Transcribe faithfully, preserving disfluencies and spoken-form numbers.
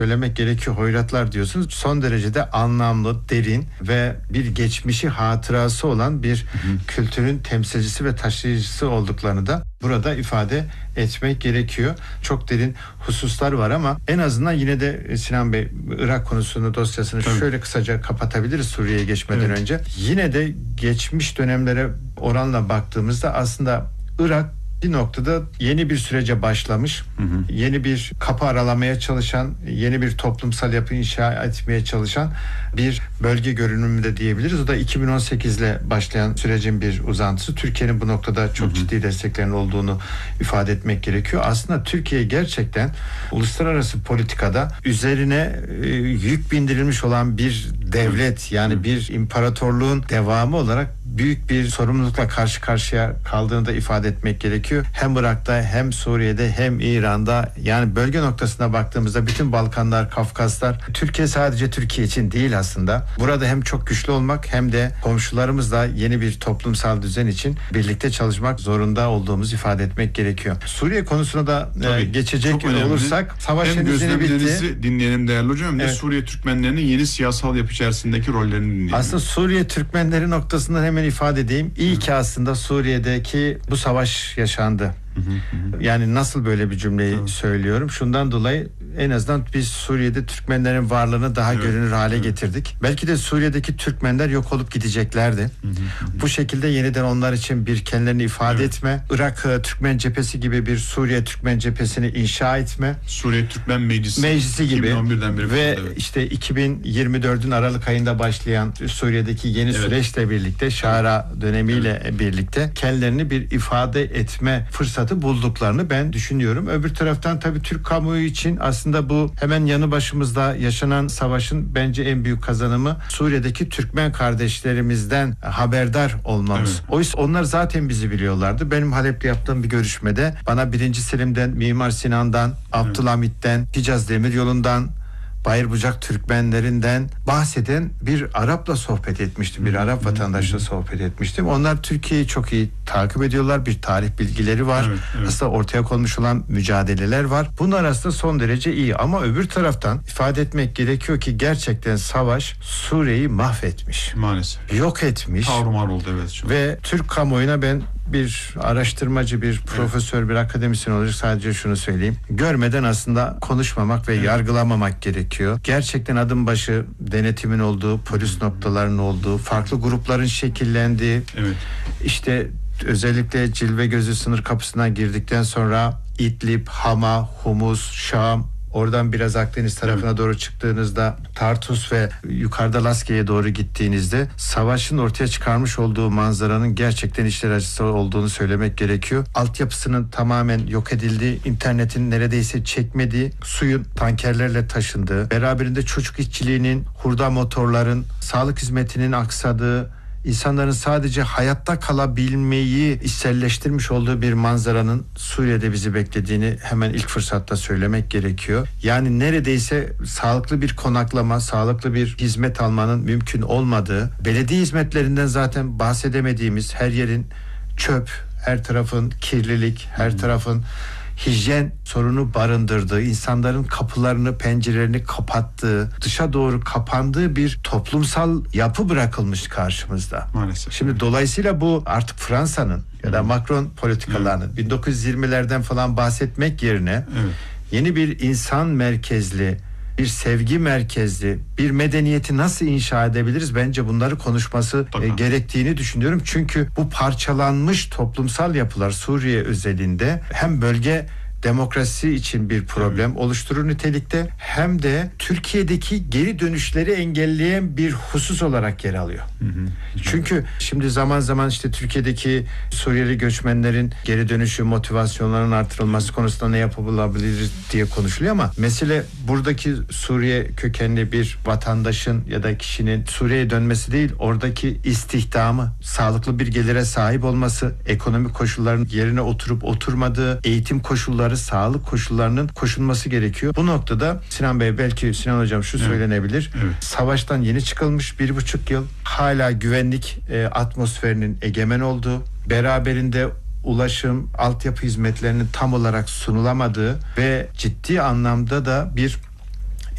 söylemek gerekiyor. Hoyratlar diyorsunuz. Son derecede anlamlı, derin ve bir geçmişi hatırası olan bir hı hı. kültürün temsilcisi ve taşıyıcısı olduklarını da burada ifade etmek gerekiyor. Çok derin hususlar var ama en azından yine de Sinan Bey, Irak konusunu, dosyasını Tabii. şöyle kısaca kapatabiliriz Suriye'ye geçmeden evet. önce. Yine de geçmiş dönemlere oranla baktığımızda aslında Irak bir noktada yeni bir sürece başlamış, hı hı. yeni bir kapı aralamaya çalışan, yeni bir toplumsal yapı inşa etmeye çalışan bir bölge görünümü de diyebiliriz. O da iki bin on sekiz ile başlayan sürecin bir uzantısı. Türkiye'nin bu noktada çok hı hı. ciddi desteklerinin olduğunu ifade etmek gerekiyor. Aslında Türkiye gerçekten uluslararası politikada üzerine e, yük bindirilmiş olan bir devlet, yani hı. bir imparatorluğun devamı olarak büyük bir sorumlulukla karşı karşıya kaldığını da ifade etmek gerekiyor. Hem Irak'ta, hem Suriye'de, hem İran'da, yani bölge noktasına baktığımızda bütün Balkanlar, Kafkaslar, Türkiye sadece Türkiye için değil aslında. Burada hem çok güçlü olmak hem de komşularımızla yeni bir toplumsal düzen için birlikte çalışmak zorunda olduğumuzu ifade etmek gerekiyor. Suriye konusuna da Tabii, e, geçecek olursak savaş hem gözlemlerinizi dinleyelim değerli hocam, hem de evet. Suriye Türkmenlerinin yeni siyasal yapı içerisindeki rollerini dinleyelim. Aslında Suriye Türkmenleri noktasından hemen ifade edeyim. İyi ki aslında Suriye'deki bu savaş yaşandı. Hı hı. Yani nasıl böyle bir cümleyi hı. söylüyorum? Şundan dolayı en azından biz Suriye'de Türkmenlerin varlığını daha evet. görünür hale evet. getirdik. Belki de Suriye'deki Türkmenler yok olup gideceklerdi. Hı hı. Bu şekilde yeniden onlar için bir kendilerini ifade evet. etme, Irak Türkmen cephesi gibi bir Suriye Türkmen cephesini inşa etme, Suriye Türkmen Meclisi, Meclisi gibi iki bin on birden beri ve evet. işte iki bin yirmi dördün Aralık ayında başlayan Suriye'deki yeni evet. süreçle birlikte, Şara dönemiyle evet. birlikte kendilerini bir ifade etme fırsatı bulduklarını ben düşünüyorum. Öbür taraftan tabii Türk kamuoyu için aslında bu hemen yanı başımızda yaşanan savaşın bence en büyük kazanımı Suriye'deki Türkmen kardeşlerimizden haberdar olmamız. Evet. Oysa onlar zaten bizi biliyorlardı. Benim Halep'te yaptığım bir görüşmede bana birinci Selim'den, Mimar Sinan'dan, Abdülhamit'ten, Hicaz Demiryolu'ndan, Bayırbucak Türkmenlerinden bahseden bir Arap'la sohbet etmiştim. Bir Arap vatandaşla sohbet etmiştim. Onlar Türkiye'yi çok iyi takip ediyorlar. Bir tarih bilgileri var. Evet, evet. Aslında ortaya konmuş olan mücadeleler var. Bunlar aslında son derece iyi. Ama öbür taraftan ifade etmek gerekiyor ki gerçekten savaş Suriye'yi mahvetmiş. Maalesef. Yok etmiş. Tarumar oldu evet. Çok. Ve Türk kamuoyuna ben bir araştırmacı, bir profesör, evet. bir akademisyen olarak sadece şunu söyleyeyim. Görmeden aslında konuşmamak ve evet. yargılamamak gerekiyor. Gerçekten adım başı denetimin olduğu, polis noktalarının olduğu, farklı grupların şekillendiği, evet. işte özellikle Cilve Gözü sınır kapısından girdikten sonra İdlib, Hama, Humus, Şam, oradan biraz Akdeniz tarafına evet. doğru çıktığınızda Tartus ve yukarıda Laskiye'ye doğru gittiğinizde savaşın ortaya çıkarmış olduğu manzaranın gerçekten içler acısı olduğunu söylemek gerekiyor. Altyapısının tamamen yok edildiği, internetin neredeyse çekmediği, suyun tankerlerle taşındığı, beraberinde çocuk işçiliğinin, hurda motorların, sağlık hizmetinin aksadığı, İnsanların sadece hayatta kalabilmeyi içselleştirmiş olduğu bir manzaranın Suriye'de bizi beklediğini hemen ilk fırsatta söylemek gerekiyor. Yani neredeyse sağlıklı bir konaklama, sağlıklı bir hizmet almanın mümkün olmadığı, belediye hizmetlerinden zaten bahsedemediğimiz, her yerin çöp, her tarafın kirlilik, her tarafın hijyen sorunu barındırdığı, insanların kapılarını, pencerelerini kapattığı, dışa doğru kapandığı bir toplumsal yapı bırakılmış karşımızda. Maalesef. Şimdi dolayısıyla bu artık Fransa'nın ya da Macron politikalarının evet. bin dokuz yüz yirmilerden falan bahsetmek yerine evet. yeni bir insan merkezli, bir sevgi merkezli, bir medeniyeti nasıl inşa edebiliriz? Bence bunları konuşması e, gerektiğini düşünüyorum. Çünkü bu parçalanmış toplumsal yapılar Suriye özelinde hem bölge demokrasi için bir problem evet. oluşturur nitelikte, hem de Türkiye'deki geri dönüşleri engelleyen bir husus olarak yer alıyor. Hı hı. Çünkü şimdi zaman zaman işte Türkiye'deki Suriyeli göçmenlerin geri dönüşü, motivasyonlarının artırılması konusunda ne yapılabilir diye konuşuluyor ama mesele buradaki Suriye kökenli bir vatandaşın ya da kişinin Suriye'ye dönmesi değil, oradaki istihdamı, sağlıklı bir gelire sahip olması, ekonomik koşulların yerine oturup oturmadığı, eğitim koşulları, sağlık koşullarının koşulması gerekiyor. Bu noktada Sinan Bey, belki Sinan Hocam şu evet. söylenebilir. Evet. Savaştan yeni çıkılmış bir buçuk yıl, hala güvenlik e, atmosferinin egemen olduğu, beraberinde ulaşım, altyapı hizmetlerinin tam olarak sunulamadığı ve ciddi anlamda da bir